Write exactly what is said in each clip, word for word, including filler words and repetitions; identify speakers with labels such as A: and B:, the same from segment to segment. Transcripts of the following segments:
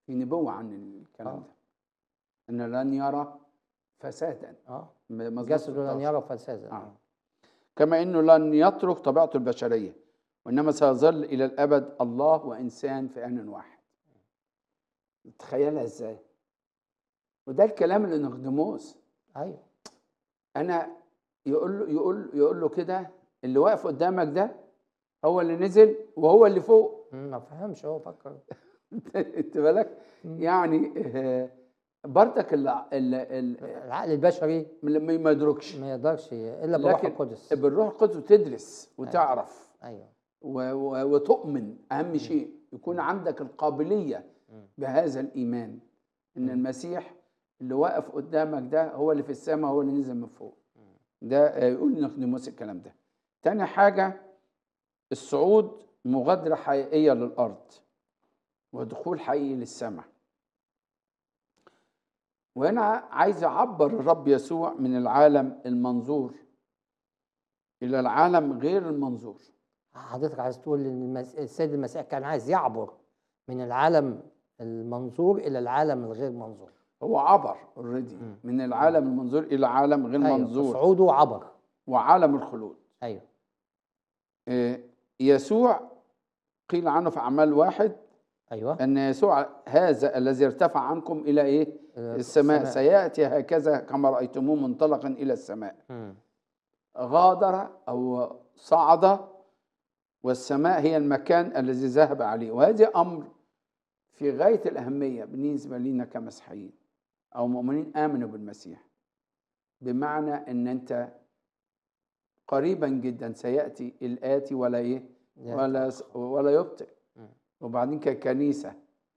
A: في نبوة عن الكلام
B: آه.
A: ده، إن لن يرى فسادا.
B: اه
A: م- مزمور
B: جسد لن
A: ستاشر.
B: يرى فسادا.
A: آه.
B: آه.
A: كما إنه لن يترك طبيعته البشرية، وإنما سيظل إلى الأبد الله وإنسان في آن واحد. تخيلها إزاي؟ وده الكلام اللي نقدموس
B: ايوه
A: أنا يقول له يقول يقول له كده، اللي واقف قدامك ده هو اللي نزل وهو اللي فوق.
B: مم، ما فهمش هو فكر.
A: انت بالك
B: مم.
A: يعني آه، برضك ال ال ال
B: العقل البشري
A: ما ما يدركش،
B: ما يقدرش الا بالروح
A: لكن
B: القدس.
A: بالروح القدس تدرس وتعرف
B: ايوه
A: و- و- وتؤمن. اهم
B: مم.
A: شيء يكون
B: مم.
A: عندك القابليه
B: مم.
A: بهذا الايمان ان
B: مم.
A: المسيح اللي واقف قدامك ده هو اللي في السماء، هو اللي نزل من فوق.
B: مم.
A: ده آه، يقول نقدموس الكلام ده. تاني حاجه، الصعود مغادره حقيقيه للارض ودخول حقيقي للسماء. وهنا عايز يعبر الرب يسوع من العالم المنظور الى العالم غير المنظور.
B: حضرتك عايز تقول ان المس... السيد المسيح كان عايز يعبر من العالم المنظور الى العالم الغير منظور.
A: هو عبر اوريدي
B: مم.
A: من العالم المنظور الى عالم غير
B: ايوه
A: منظور
B: صعوده عبر.
A: وعالم الخلود.
B: ايوه
A: آه، يسوع قيل عنه في اعمال واحد
B: ايوه
A: ان يسوع هذا الذي ارتفع عنكم الى ايه؟
B: آه،
A: السماء، سياتي هكذا كما رايتموه منطلقا الى السماء.
B: مم.
A: غادر او صعد، والسماء هي المكان الذي ذهب عليه. وهذا امر في غايه الاهميه بالنسبه لنا كمسيحيين او مؤمنين امنوا بالمسيح، بمعنى ان انت قريبا جدا سياتي الاتي ولا ايه؟ ولا ولا يبطئ.
B: مم.
A: وبعدين ككنيسه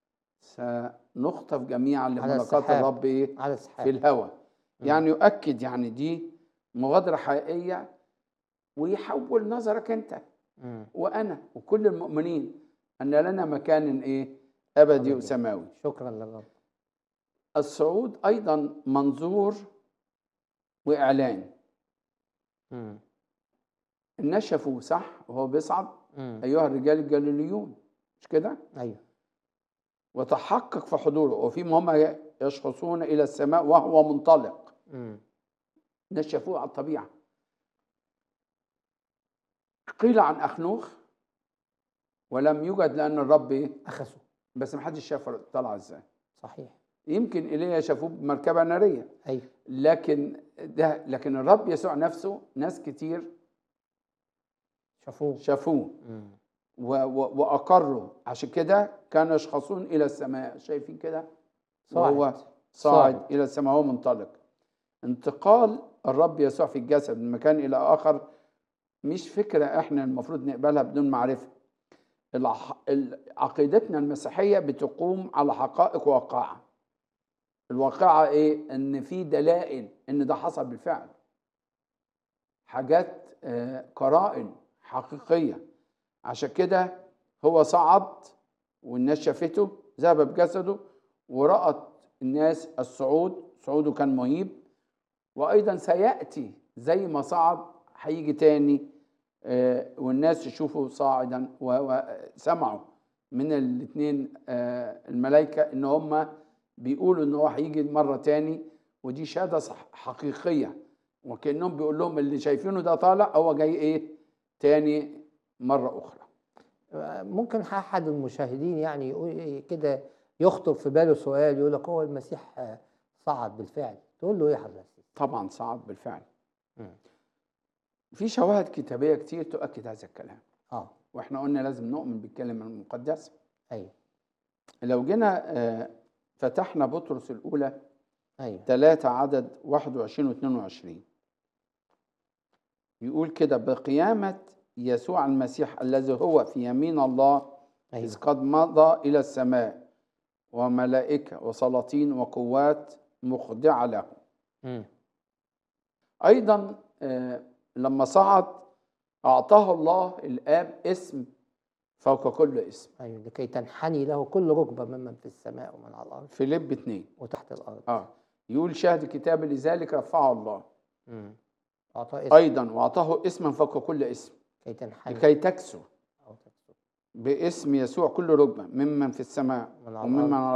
A: سنخطف جميعا
B: على
A: لملاقات
B: السحاب.
A: الرب ايه؟
B: على
A: في
B: السحاب.
A: الهوى.
B: مم.
A: يعني يؤكد يعني دي مغادره حقيقيه، ويحول نظرك انت
B: مم.
A: وانا وكل المؤمنين ان لنا مكان ايه؟ ابدي
B: أبدي.
A: وسماوي.
B: شكرا للرب.
A: الصعود ايضا منظور واعلان.
B: مم.
A: الناس شافوه صح وهو بيصعد،
B: مم.
A: ايها الرجال الجليليون، مش كده؟
B: ايوه
A: وتحقق في حضوره، وفيما هم يشخصون الى السماء وهو منطلق.
B: مم.
A: الناس شافوه على الطبيعه. قيل عن اخنوخ ولم يوجد لان الرب ايه؟
B: اخسوا.
A: بس ما حدش شاف طلع ازاي.
B: صحيح.
A: يمكن ايليا شافوه بمركبه ناريه،
B: ايوه
A: لكن ده لكن الرب يسوع نفسه ناس كتير
B: شافوه.
A: شافوه
B: مم.
A: و- و- واقروا. عشان كده كانوا يشخصون الى السماء، شايفين كده؟ وهو
B: صاعد.
A: صاعد
B: صاعد.
A: الى السماء، هو منطلق. انتقال الرب يسوع في الجسد من مكان الى اخر مش فكره احنا المفروض نقبلها بدون معرفه. الع- ال- عقيدتنا المسيحيه بتقوم على حقائق واقعه. الواقعه ايه؟ ان في دلائل ان ده حصل بالفعل، حاجات آه، قرائن حقيقيه. عشان كده هو صعد والناس شافته، ذهب بجسده ورأت الناس الصعود. صعوده كان مهيب. وايضا سياتي زي ما صعد هيجي تاني، آه، والناس يشوفوا صاعدا و- وسمعوا من الاثنين الملائكه ان هم بيقولوا ان هو هيجي مره تاني. ودي شهاده صح حقيقيه، وكانهم بيقول لهم اللي شايفينه ده طالع هو جاي ايه تاني مره اخرى.
B: ممكن احد المشاهدين يعني يقول كده، يخطر في باله سؤال، يقول لك هو المسيح آه، صعد بالفعل، تقول له ايه حضرتك؟
A: طبعا صعد بالفعل.
B: مم.
A: في شواهد كتابيه كتير تؤكد هذا الكلام،
B: اه
A: واحنا قلنا لازم نؤمن بالكلمه المقدسه.
B: ايوه
A: لو جينا آه، فتحنا بطرس الاولى
B: ايوه
A: ثلاثة عدد واحد وعشرين واثنين وعشرين، يقول كده: بقيامة يسوع المسيح الذي هو في يمين الله، إذ
B: ايوه
A: قد مضى إلى السماء، وملائكة وسلاطين وقوات مخضعة له.
B: مم.
A: أيضا آه، لما صعد أعطاه الله الآب اسم فوق كل اسم.
B: ايوه لكي تنحني له كل ركبه ممن في السماء ومن على الارض
A: فيليب اتنين.
B: وتحت الارض.
A: آه يقول شاهد الكتاب لذلك رفعه الله.
B: مم. اعطاه اسم
A: أيضا وأعطاه اسما فوق كل اسم
B: كي تنحني
A: لكي تكسو
B: او تكسو
A: باسم يسوع كل ركبة ممن في السماء
B: من على
A: وممن
B: الارض
A: على